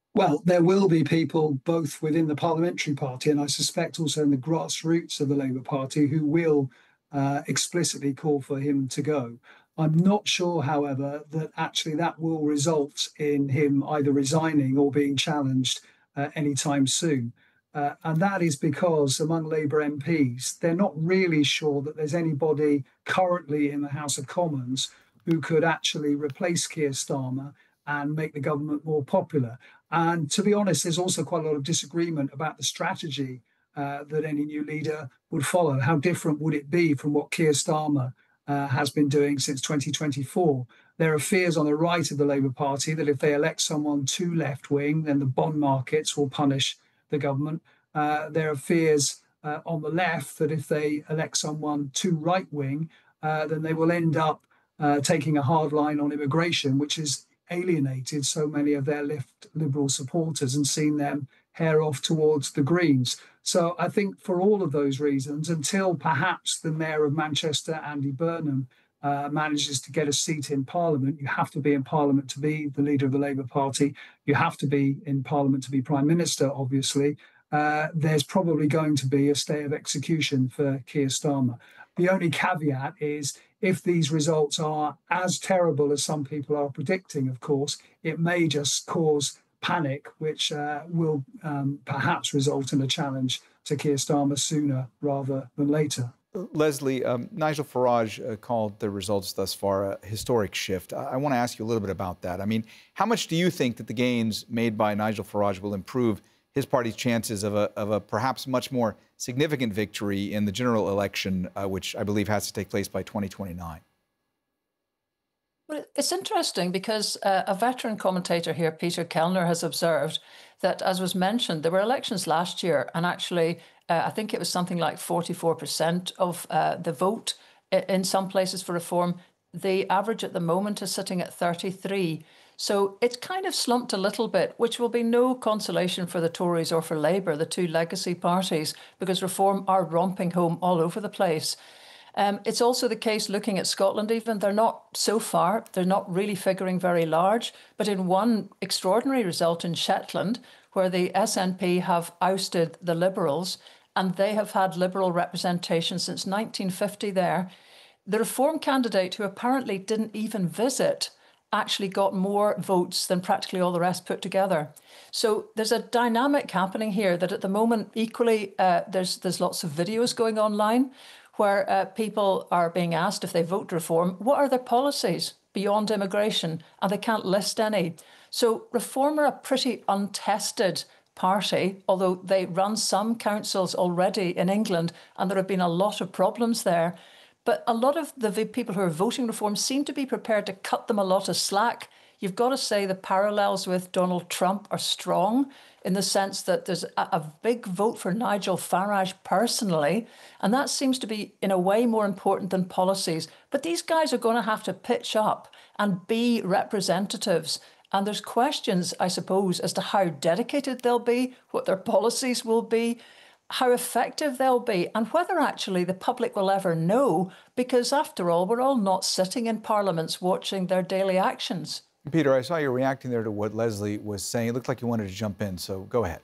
Well, there will be people both within the parliamentary party and I suspect also in the grassroots of the Labour Party who will explicitly call for him to go. I'm not sure, however, that actually that will result in him either resigning or being challenged anytime soon. And that is because among Labour MPs, they're not really sure that there's anybody currently in the House of Commons who could actually replace Keir Starmer and make the government more popular. And to be honest, there's also quite a lot of disagreement about the strategy that any new leader would follow. How different would it be from what Keir Starmer has been doing since 2024? There are fears on the right of the Labour Party that if they elect someone too left wing, then the bond markets will punish the government. There are fears on the left that if they elect someone too right wing, then they will end up taking a hard line on immigration, which is alienated so many of their left liberal supporters and seen them hair off towards the Greens. So I think for all of those reasons, until perhaps the Mayor of Manchester, Andy Burnham, manages to get a seat in Parliament, you have to be in Parliament to be the leader of the Labour Party. You have to be in Parliament to be Prime Minister, obviously. There's probably going to be a stay of execution for Keir Starmer. The only caveat is if these results are as terrible as some people are predicting, of course, it may just cause panic, which will perhaps result in a challenge to Keir Starmer sooner rather than later. Leslie, Nigel Farage called the results thus far a historic shift. I want to ask you a little bit about that. I mean, how much do you think that the gains made by Nigel Farage will improve his party's chances of a perhaps much more significant victory in the general election, which I believe has to take place by 2029? Well, it's interesting because a veteran commentator here, Peter Kellner, has observed that, as was mentioned, there were elections last year, and actually, I think it was something like 44% of the vote in some places for reform. The average at the moment is sitting at 33. So it's kind of slumped a little bit, which will be no consolation for the Tories or for Labour, the two legacy parties, because reform are romping home all over the place. It's also the case looking at Scotland even. They're not so far, they're not really figuring very large. But in one extraordinary result in Shetland, where the SNP have ousted the Liberals, and they have had Liberal representation since 1950 there, the Reform candidate, who apparently didn't even visit, actually got more votes than practically all the rest put together. So there's a dynamic happening here that at the moment, equally, there's lots of videos going online where people are being asked if they vote Reform, what are their policies beyond immigration? And they can't list any. So Reform are a pretty untested party, although they run some councils already in England, and there have been a lot of problems there. But a lot of the people who are voting Reform seem to be prepared to cut them a lot of slack. You've got to say the parallels with Donald Trump are strong in the sense that there's a big vote for Nigel Farage personally, and that seems to be, in a way, more important than policies. But these guys are going to have to pitch up and be representatives. And there's questions, I suppose, as to how dedicated they'll be, what their policies will be, how effective they'll be, and whether actually the public will ever know, because after all, we're all not sitting in parliaments watching their daily actions. Peter, I saw you reacting there to what Leslie was saying. It looked like you wanted to jump in, so go ahead.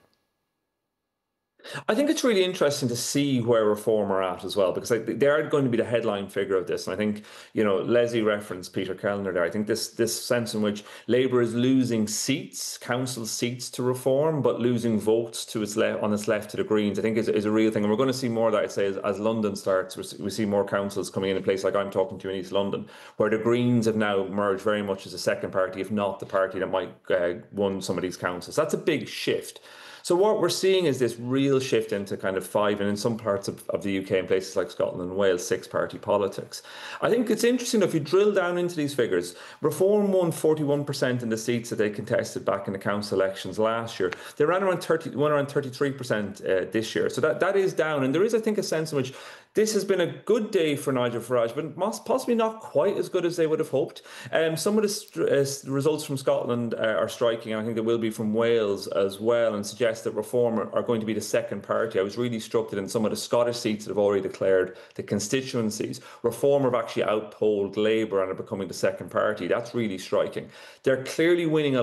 I think it's really interesting to see where Reform are at as well, because they are going to be the headline figure of this. And I think, Leslie referenced Peter Kellner there. I think this sense in which Labour is losing seats, council seats to Reform, but losing votes to on its left to the Greens, I think is a real thing. And we're going to see more of that, I'd say, as London starts. We see more councils coming in a place like I'm talking to in East London, where the Greens have now emerged very much as a second party, if not the party that might won some of these councils. That's a big shift. So what we're seeing is this real shift into kind of five, and in some parts of the UK, in places like Scotland and Wales, six-party politics. I think it's interesting, if you drill down into these figures, Reform won 41% in the seats that they contested back in the council elections last year. They ran around 33% this year. So that is down. And there is, I think, a sense in which this has been a good day for Nigel Farage, but possibly not quite as good as they would have hoped. Some of the results from Scotland are striking, and I think they will be from Wales as well, and suggest that Reform are going to be the second party. I was really struck that in some of the Scottish seats that have already declared the constituencies, Reform have actually outpolled Labour and are becoming the second party. That's really striking. They're clearly winning a